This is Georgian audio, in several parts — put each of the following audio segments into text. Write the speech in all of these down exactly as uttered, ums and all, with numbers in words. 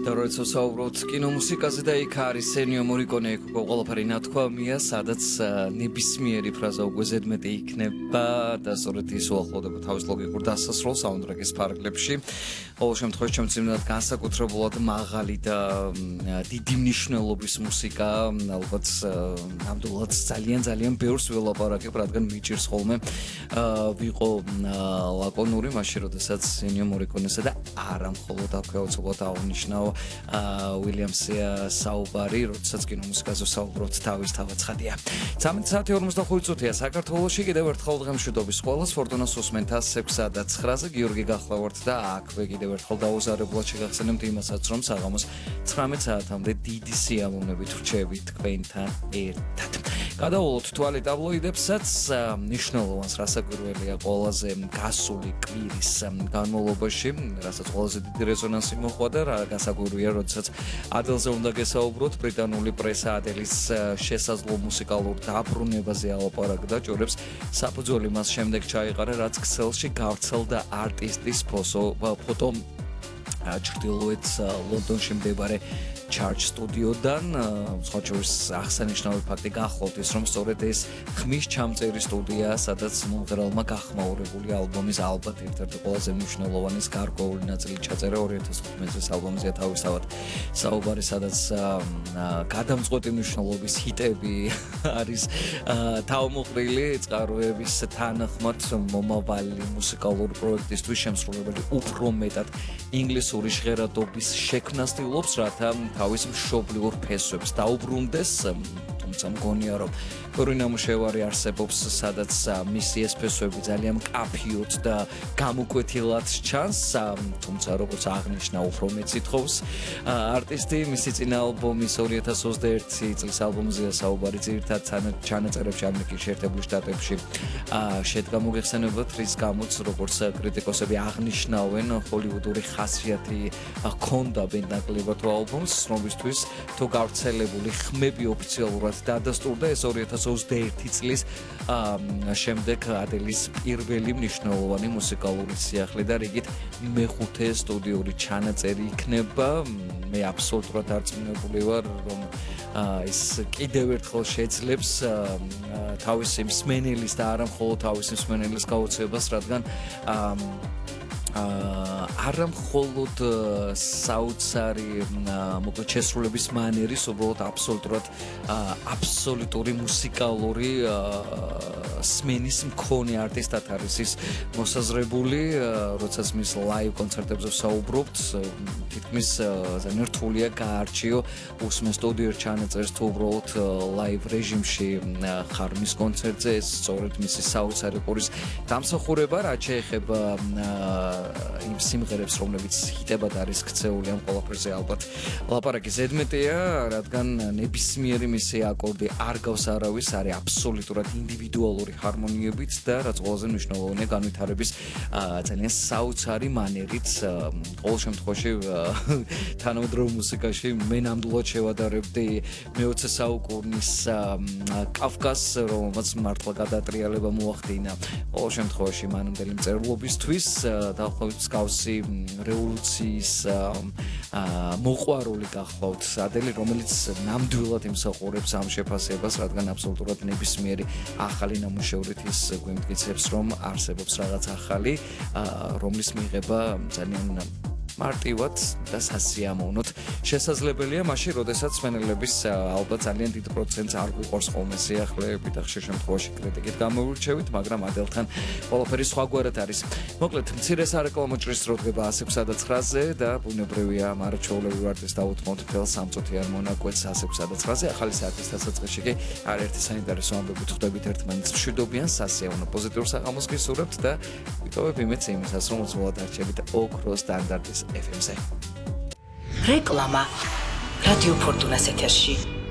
და როცა საუბრობთ კინომუსიკაზე და იქ არის ენიო მორიკონე, ყველაფერი ნათქვამია, სადაც ნებისმიერი ფრაზა უკვე ზედმეტი იქნება და სწორედ ის უახლოვდება თავის ლოგიკურ დასასრულს საუნდტრეკის ფარგლებში. ყოველ შემთხვევაში ჩემთვის განსაკუთრებულად მაღალი და დიდი მნიშვნელობის მუსიკა, ალბათ ნამდვილად ძალიან ძალიან ბევრს ველაპარაკებ, რადგან მიჭირს ხოლმე ვიყო ლაკონური მაშინ, როდესაც ენიო მორიკონესა და არა მხოლოდ აუცილებლად აღნიშნავ უილიამსია საუბარი, როდესაც კინომუსიკაზე საუბრობთ თავის თავაცხადია. ცამეტი საათი ორმოცდახუთი წუთია საქართველოში, კიდევ ერთხელ დღემშვიდობის ყველას, ფორტუნას უსმენთ ათსა და ცხრაზე, გიორგი გახლავართ და აქვე კიდევ ერთხელ დაუზარებლად შეგახსენებთ იმასაც, რომ საღამოს ცხრამეტ საათამდე დიდი სიამოვნებით ვრჩებით თქვენთან ერთად. გადავულოთ თვალი ტაბლოიდებსაც, მნიშვნელოვანს რასაკვირველია ყველაზე გასული კვირის განმავლობაში, რასაც ყველაზე დიდი რეზონანსი მოჰყვა და რა გასაკვირია, როდესაც ადელზე უნდა გესაუბროთ, ბრიტანული პრესა ადელის შესაძლო მუსიკალურ დაბრუნებაზე ალაპარაკდა, ჯორებს საფუძველი მას შემდეგ ჩაიყარა, რაც ქსელში გავრცელდა არტისტის ფოტო ჩრდილოეთ ლონდონში მდებარე Charge სტუდიოდან, სხვა შორის აღსანიშნავი ფაქტი გახლავთ ის, რომ სწორედ ეს ხმის ჩამწერი სტუდია, სადაც მომღერალმა გახმაურებული ალბომის ალბათ ერთ-ერთი ყველაზე მნიშვნელოვანი გარკვეული ნაწილი ჩაწერა ორი ათას თხუთმეტი წლის ალბომზეა თავისთავად საუბარი, სადაც გადამწყვეტი მნიშვნელობის ჰიტები არის თავმოყრილი წყაროების თანახმად მომავალი მუსიკალური პროექტისთვის შემსრულებელი უფრო მეტად ინგლისური ჟღერადობის შექმნას ცდილობს, რათა თავის მშობლიურ ფესვებს დაუბრუნდეს, თუმცა მგონია, რომ ორი ნამუშევარი არსებობს, სადაც მისი ეს ფესვები ძალიან მკაფიოდ და გამოკვეთილად ჩანს, თუმცა როგორც აღნიშნა უფრო მეც ითხოვს არტისტი, მისი წინა ალბომის ორი ათას ოცდაერთი წლის ალბომზეა საუბარი, ძირითადად ჩანაწერებში ამერიკის შეერთებულ შტატებში შედგა მოგეხსენებათ, რის გამოც როგორც კრიტიკოსები აღნიშნავენ, ჰოლივუდური ხასიათი ჰქონდა ბენდაკლებად ალბომს, რომლისთვის თუ გავრცელებული ხმები ოფიციალურად დადასტურდა, ეს ორი ათას ოცდაერთი წლის შემდეგ ადელის პირველი მნიშვნელოვანი მუსიკალური სიახლე და რიგით მეხუთე სტუდიური ჩანაწერი იქნება. მე აბსოლუტურად არწმუნებული ვარ, რომ ის კიდევ ერთხელ შეძლებს თავისი მსმენელის და არა მხოლოდ თავისი მსმენელის გაუწევას, რადგან არა მხოლოდ საოცარი მოკლედ შესრულების მანერის, უბრალოდ აბსოლუტურად აბსოლუტური მუსიკალური სმენის მქონე არტისტად არის ის მოსაზრებული, როდესაც მის ლაივ კონცერტებზე საუბრობთ, თითქმის ძალიან რთულია გაარჩიო უსმენ სტუდიურ ჩანაწერს თუ უბრალოდ ლაივ რეჟიმში ხარ მის კონცერტზე, ეს სწორედ მისი საოცარი ყურის დამსახურება, რაც შეეხება იმ სიმღერებს, რომლებიც ჰიტებად არის ქცეული, ამ ყველაფერზე ალბათ ლაპარაკი ზედმეტია, რადგან ნებისმიერი მისი აკორდი არ გავს არავის, არის აბსოლუტურად ინდივიდუალური ჰარმონიებით და რაც ყველაზე მნიშვნელოვანია, განვითარების ძალიან საოცარი მანერით. ყოველ შემთხვევაში თანამედროვე მუსიკაში მე ნამდვილად შევადარებდი მეოცე საუკუნის კაფკას, რომელმაც მართლა გადატრიალება მოახდინა. ყოველ შემთხვევაში მანამდელი მწერლობისთვის დაახლოებით მსგავსი რევოლუციის მოყვარული გახლავთ ადელი, რომელიც ნამდვილად იმსახურებს ამ შეფასებას, რადგან აბსოლუტურად ნებისმიერი ახალი ნამუშევრით ის გვიმტკიცებს, რომ არსებობს რაღაც ახალი, რომლის მიღება ძალიან მარტივად და სასიამოვნოდ შესაძლებელია, მაშინ როდესაც მსმენელების ალბათ ძალიან დიდ პროცენტს არ გვიყვარს ხოლმე სიახლეები და ხშირ შემთხვევაში კრიტიკით გამოირჩევით, მაგრამ ადელთან ყველაფერი სხვაგვარად არის. მოკლედ, მცირე სარეკლამო ჭრის დრო დგება ასექვსა და ცხრაზე და ბუნებრივია მარჩოულები ვართ ეს დავუთმოთ მთელ სამწუთიან მონაკვეთს ასექვსა და ცხრაზე, ახალი საათის დასაწყისში კი არაერთი საინტერესო ამბებით ხვდებით ერთმანეთს მშვიდობიან, სასიამოვნო პოზიტიურ საღამოს გისურვებთ და ვიტოვებ იმედს იმისას, რომ უცვლად არჩევით ოქროს სტანდარტის ეფ ემ-ზე. რეკლამა რადიო ფორტუნას ეთერში.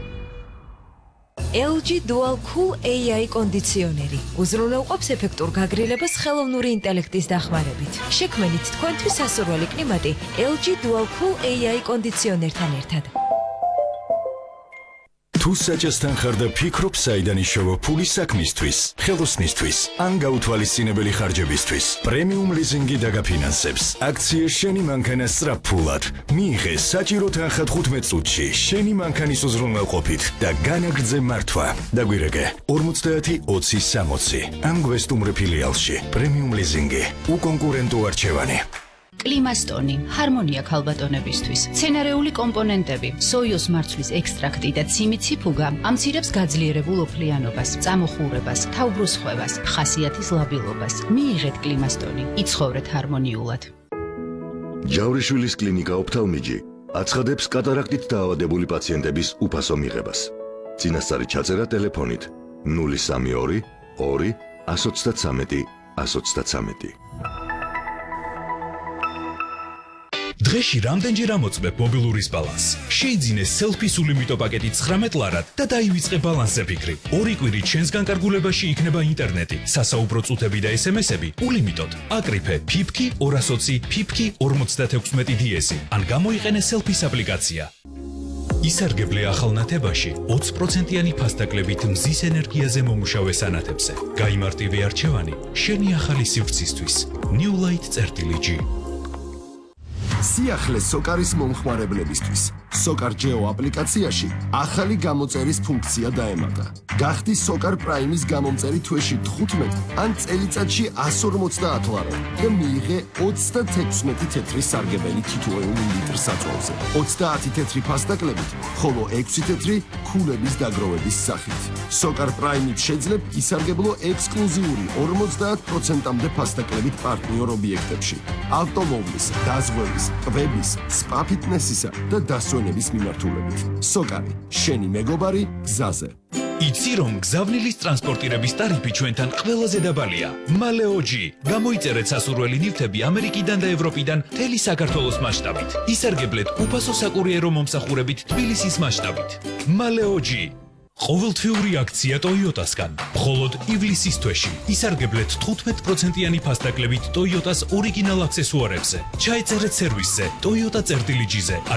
ელ ჯი Dual Cool ეი აი კონდიციონერი უზრუნველყოფს ეფექტურ გაგრილებას ხელოვნური ინტელექტის დახმარებით. შექმნით თქვენთვის სასურველი კლიმატი ელ ჯი Dual Cool ეი აი კონდიციონერთან ერთად. თუ საჭესთან ხარ და ფიქრობ საიდან იშოვო ფული საქმისთვის, ხელოსნისთვის, ან გაუთვალისწინებელი ხარჯებისთვის, პრემიუმ ლიზინგი დაგაფინანსებს. აქცია შენი მანქანა სწრაფფულად. მიიღე საჭირო თანხა თხუთმეტ წუთში შენი მანქანის უზრუნველყოფით და განაგრძე მართვა. დაგვირეკე ორმოცდაათი ოცი სამოცი. ამ გვესტუმრე ფილიალში პრემიუმ ლიზინგი. უკონკურენტო არჩევანი. კლიმასტონი, ჰარმონია ქალბატონებისთვის, მცენარეული კომპონენტები, სოიოს მარცვლის ექსტრაქტი და ციმიციფუგა ამცირებს გაძლიერებულ ოფლიანობას, წამოხურებას, თავბრუსხვევას, ხასიათის ლაბილობას. მიიღეთ კლიმასტონი, იცხოვრეთ ჰარმონიულად. ჯავრიშვილის კლინიკა ოფთალმიჯი აცხადებს კატარაქტით დაავადებული პაციენტების უფასო მიღებას. წინასწარი ჩაწერა ტელეფონით ნული სამი ორი ორი ას ოცდათსამეტი ას ოცდათსამეტი. დღეში რამდენჯერ ამოწმებ მობილურის ბალანსს? შეიძინე სელფის ულიმიტო პაკეტი ცხრამეტ ლარად და დაივიწყე ბალანსზე ფიქრი. ორი კვირით შენს განკარგულებაში იქნება ინტერნეტი, სასაუბრო წუთები და ესემესები ულიმიტოდ. აკრიფე ფიფკი ორას ოცი ფიფკი ორმოცდათექვსმეტი დიესი ან გამოიყენე სელფის აპლიკაცია. ისარგებლე ახალ ნათებაში ოცი პროცენტიანი ფასდაკლებით მზის ენერგიაზე მომუშავე სანათებზე. გაიმარტივე არჩევანი შენი ახალი სივრცისთვის. New Light წერტილი G. სიახლე სოკარის მომხმარებლებისთვის. სოკარ ჯეო აპლიკაციაში ახალი გამოწერის ფუნქცია დაემატა. გახდი სოკარ პრაიმის გამომწერი თვეში თხუთმეტ ან წელიწადში ას ორმოცდაათ ლარი და მიიღე ოცდათექვსმეტი თეთრი სარგებელი თითოეული ლიტր საწოლზე. ოცდაათი თეთრი ფასდაკლებით, ხოლო ექვსი თეთრი ქულების დაგროვების სახით. სოკარ პრაიმით შეძლებ ისარგებლო ექსკლუზიური ორმოცდაათ პროცენტამდე ფასდაკლებით პარტნიორ ობიექტებში. ავტომობილის, დაზღვევის, კვების, სპა ფიტნესისა და დასვენების მიმართულებით. სოკარი, შენი მეგობარი გზაზე. იცი რომ გზავნილის ტრანსპორტირების ტარიფი ჩვენთან ყველაზე დაბალია. მალეოჯი. გამოიწერეთ სასურველი ნივთები ამერიკიდან და ევროპიდან მთელი საქართველოს მასშტაბით. ისარგებლეთ უფასო საკურიერო მომსახურებით თბილისის მასშტაბით. მალეოჯი. ყოველთვიური აქცია ტოიოტასგან. მხოლოდ ივლისის თვეში ისარგებლეთ თხუთმეტ პროცენტიანი ფასდაკლებით ტოიოტას ორიგინალ აქსესუარებზე. ჩაეწერეთ სერვისზე ტოიოტა წერტილი ჯიზე.